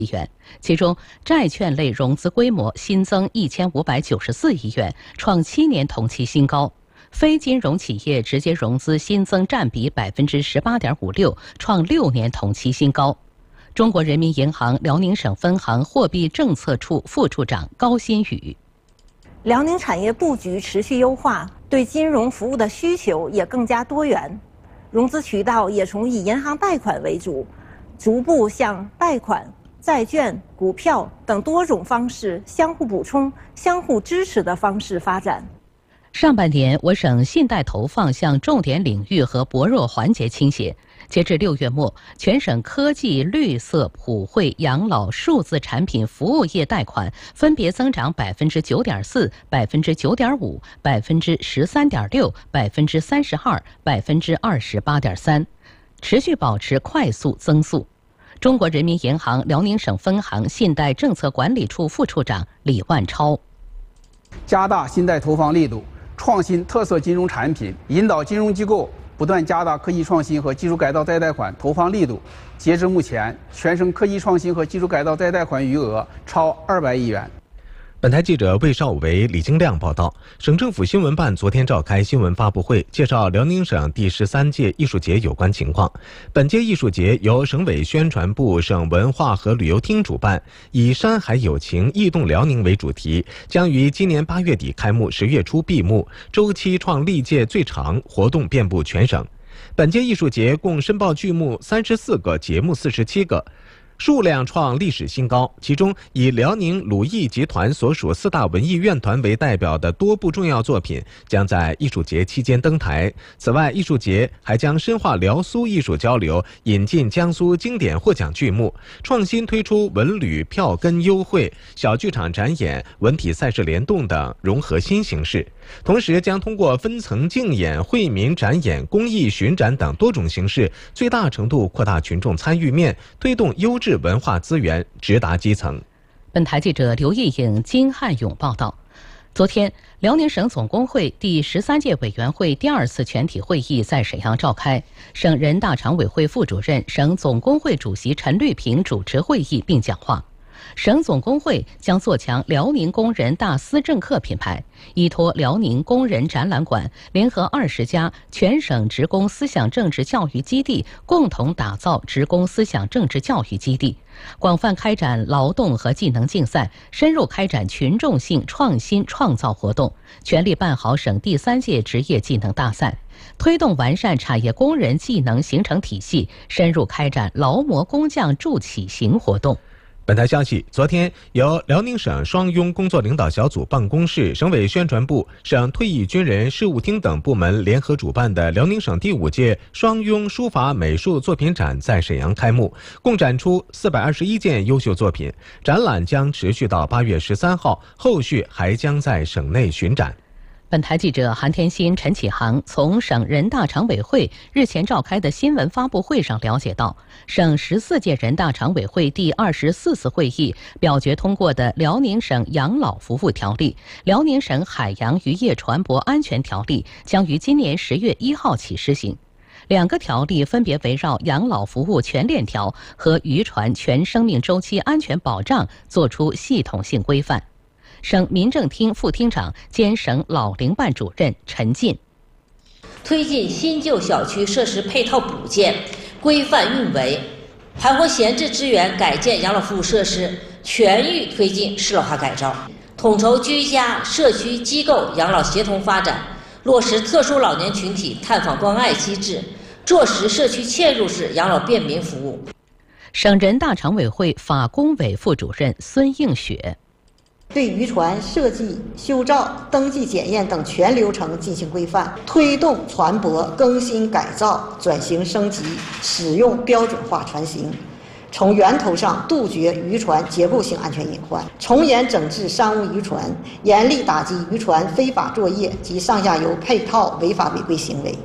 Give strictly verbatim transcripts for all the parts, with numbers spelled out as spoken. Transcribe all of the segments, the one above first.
亿元，其中债券类融资规模新增一千五百九十四亿元，创七年同期新高。非金融企业直接融资新增占比百分之十八点五六，创六年同期新高。中国人民银行辽宁省分行货币政策处副处长高新宇： 辽宁产业布局持续优化，对金融服务的需求也更加多元，融资渠道也从以银行贷款为主，逐步向贷款、债券、股票等多种方式相互补充、相互支持的方式发展。 上半年，我省信贷投放向重点领域和薄弱环节倾斜。截至六月末，全省科技、绿色、普惠、养老、数字产品服务业贷款分别增长百分之九点四、百分之九点五、百分之十三点六、百分之三十二、百分之二十八点三，持续保持快速增速。中国人民银行辽宁省分行信贷政策管理处副处长李万超： 加大信贷投放力度，创新特色金融产品，引导金融机构不断加大科技创新和技术改造再贷款投放力度。截至目前，全省科技创新和技术改造再贷款余额超二百亿元。 本台记者魏少伟、李金亮报道。省政府新闻办昨天召开新闻发布会，介绍辽宁省第十三届艺术节有关情况。本届艺术节由省委宣传部、省文化和旅游厅主办，以山海有情，艺动辽宁为主题，将于今年八月底开幕，十月初闭幕，周期创历届最长，活动遍布全省。本届艺术节共申报剧目三十四个，节目四十七个。数量创历史新高，其中以辽宁鲁艺集团所属四大文艺院团为代表的多部重要作品将在艺术节期间登台。此外，艺术节还将深化辽苏艺术交流，引进江苏经典获奖剧目，创新推出文旅票根优惠、小剧场展演、文体赛事联动等融合新形式。同时，将通过分层竞演、惠民展演、公益巡展等多种形式，最大程度扩大群众参与面，推动优质文化资源直达基层。 本台记者刘毅颖、金汉勇报道。昨天，辽宁省总工会第十三届委员会第二次全体会议在沈阳召开，省人大常委会副主任、省总工会主席陈绿萍主持会议并讲话。省总工会将做强辽宁工人大思政课品牌，依托辽宁工人展览馆，联合二十家全省职工思想政治教育基地，共同打造职工思想政治教育基地，广泛开展劳动和技能竞赛，深入开展群众性创新创造活动，全力办好省第三届职业技能大赛，推动完善产业工人技能形成体系，深入开展劳模工匠助企行活动。 本台消息，昨天由辽宁省双拥工作领导小组办公室、省委宣传部、省退役军人事务厅等部门联合主办的辽宁省第五届双拥书法美术作品展在沈阳开幕，共展出四百二十一件优秀作品。展览将持续到八月十三号，后续还将在省内巡展。 本台记者韩天欣、陈启航从省人大常委会日前召开的新闻发布会上了解到，省十四届人大常委会第二十四次会议表决通过的辽宁省养老服务条例、辽宁省海洋渔业船舶安全条例将于今年十月一号起施行。两个条例分别围绕养老服务全链条和渔船全生命周期安全保障作出系统性规范。省民政厅副厅长兼省老龄办主任陈进： 推进新旧小区设施配套补建、规范运维，盘活闲置资源，改建养老服务设施，全域推进适老化改造，统筹居家、社区机构养老协同发展，落实特殊老年群体探访关爱机制，落实社区嵌入式养老便民服务。 省人大常委会法工委副主任孙映雪： 对渔船设计、修造、登记、检验等全流程进行规范，推动船舶更新改造、转型升级，使用标准化船型，从源头上杜绝渔船结构性安全隐患，从严整治商务渔船，严厉打击渔船非法作业及上下游配套违法违规行为。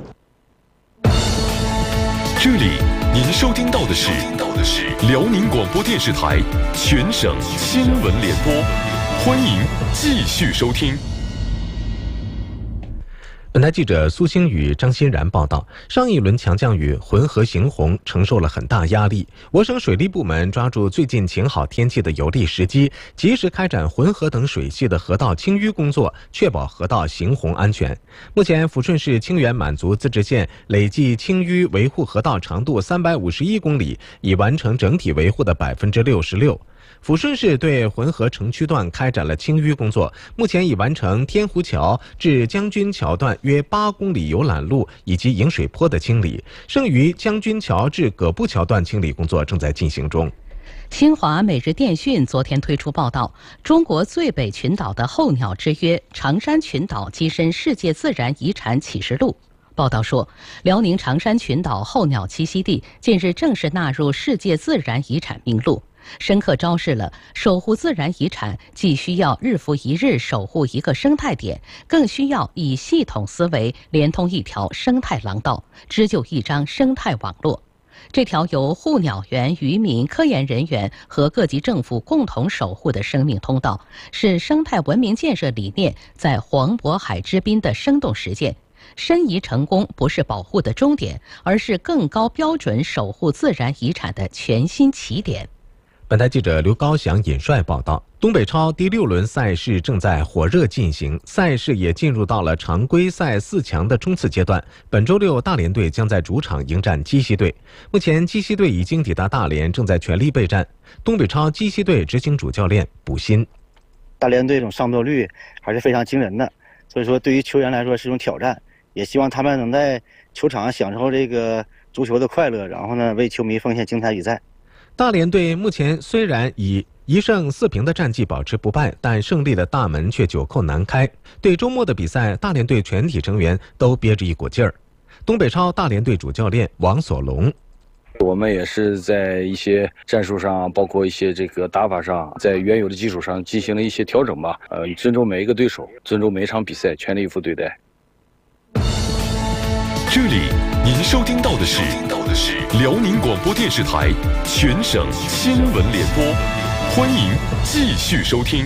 这里您收听到的是辽宁广播电视台全省新闻联播，欢迎继续收听。 本台记者苏星宇、张欣然报道，上一轮强降雨，浑河行洪承受了很大压力。我省水利部门抓住最近晴好天气的有利时机，及时开展浑河等水系的河道清淤工作，确保河道行洪安全。目前，抚顺市清源满族自治县累计清淤维护河道长度三百五十一公里，已完成整体维护的百分之六十六。抚顺市对浑河城区段开展了清淤工作，目前已完成天湖桥至将军桥段约八公里游览路以及引水坡的清理，剩余将军桥至葛布桥段清理工作正在进行中。 清华每日电讯昨天推出报道，中国最北群岛的候鸟之约长山群岛跻身世界自然遗产启示录。报道说，辽宁长山群岛候鸟栖息地近日正式纳入世界自然遗产名录，深刻昭示了守护自然遗产既需要日复一日守护一个生态点，更需要以系统思维连通一条生态廊道，织就一张生态网络。这条由护鸟员、渔民、科研人员和各级政府共同守护的生命通道，是生态文明建设理念在黄渤海之滨的生动实践。申遗成功不是保护的终点，而是更高标准守护自然遗产的全新起点。 本台记者刘高翔、尹帅报道，东北超第六轮赛事正在火热进行，赛事也进入到了常规赛四强的冲刺阶段。本周六，大连队将在主场迎战鸡西队。目前，鸡西队已经抵达大连，正在全力备战。东北超鸡西队执行主教练卜鑫： 大连队这种上座率还是非常惊人的，所以说对于球员来说是一种挑战，也希望他们能在球场享受这个足球的快乐，然后呢，为球迷奉献精彩比赛。 大连队目前虽然以一胜四平的战绩保持不败，但胜利的大门却久扣难开。对周末的比赛，大连队全体成员都憋着一股劲儿。东北超大连队主教练王所龙： 我们也是在一些战术上，包括一些这个打法上，在原有的基础上进行了一些调整吧。呃，尊重每一个对手，尊重每一场比赛，全力以赴对待。 这里您收听到的是辽宁广播电视台全省新闻联播，欢迎继续收听。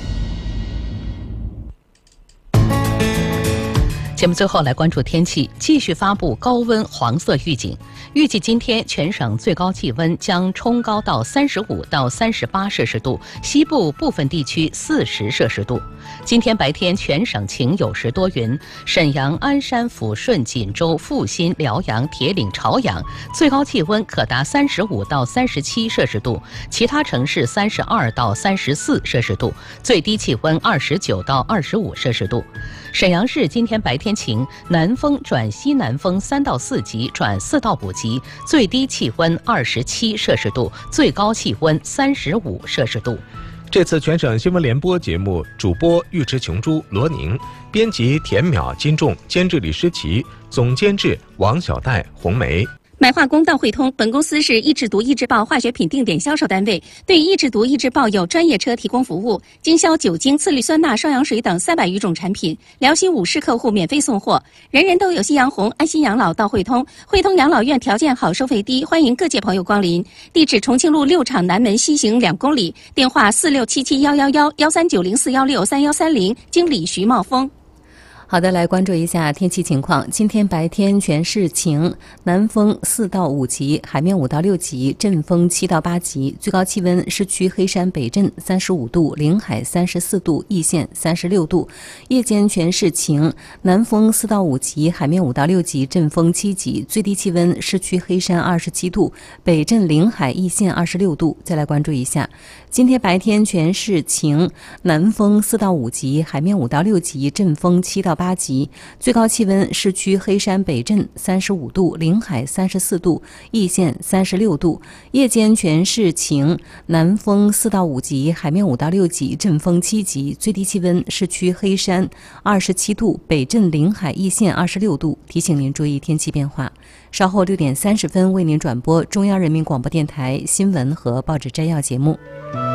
节目最后来关注天气，继续发布高温黄色预警。预计今天全省最高气温将冲高到三十五到三十八摄氏度，西部部分地区四十摄氏度。今天白天全省晴有时多云，沈阳、鞍山、抚顺、锦州、阜新、辽阳、铁岭、朝阳最高气温可达三十五到三十七摄氏度，其他城市三十二到三十四摄氏度，最低气温二十九到二十五摄氏度。沈阳市今天白天晴，南风转西南风三到四级转四到五级，最低气温二十七摄氏度，最高气温三十五摄氏度。 这次全省新闻联播节目主播尉迟琼珠、罗宁，编辑田淼、金仲，监制李诗琪，总监制王小戴、红梅。 买化工到汇通，本公司是益智毒益智报化学品定点销售单位，对益智毒益智报有专业车提供服务，经销酒精、次氯酸钠、双氧水等三百余种产品，辽西五市客户免费送货。人人都有夕阳红，安心养老到汇通。汇通养老院条件好，收费低，欢迎各界朋友光临。地址：重庆路六厂南门西行两公里，电话四六七七幺幺幺幺三九零四幺六三幺三零，经理徐茂峰。 好的，来关注一下天气情况。今天白天全市晴，南风四到五级，海面五到六级，阵风七到八级，最高气温市区黑山北镇三十五度，临海三十四度，易县三十六度。夜间全市晴，南风四到五级，海面五到六级，阵风七级，最低气温市区黑山二十七度，北镇临海易县二十六度。再来关注一下，今天白天全市晴，南风四到五级，海面五到六级，阵风七到八级，最高气温市区黑山北镇三十五度，临海三十四度，易县三十六度。夜间全市晴，南风四到五级，海面五到六级，阵风七级，最低气温市区黑山二十七度，北镇临海易县二十六度。提醒您注意天气变化。稍后六点三十分为您转播中央人民广播电台新闻和报纸摘要节目。